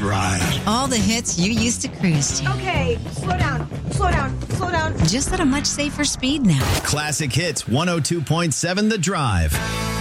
ride. All the hits you used to cruise to. Okay, slow down, slow down, slow down. Just at a much safer speed now. Classic Hits 102.7 The Drive.